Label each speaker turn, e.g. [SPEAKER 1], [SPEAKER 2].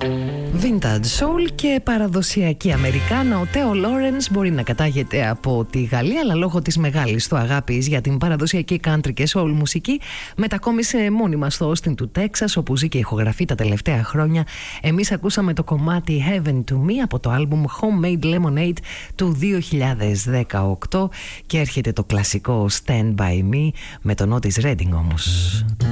[SPEAKER 1] Vintage soul και παραδοσιακή Αμερικάνα. Ο Τέο Λόρενς μπορεί να κατάγεται από τη Γαλλία, αλλά λόγω της μεγάλης του αγάπης για την παραδοσιακή country και soul μουσική μετακόμισε μόνιμα στο Austin του Τέξας, όπου ζει και ηχογραφεί τα τελευταία χρόνια. Εμείς ακούσαμε το κομμάτι Heaven to Me από το άλμπουμ Homemade Lemonade του 2018 και έρχεται το κλασικό Stand By Me με τον Otis Redding όμως.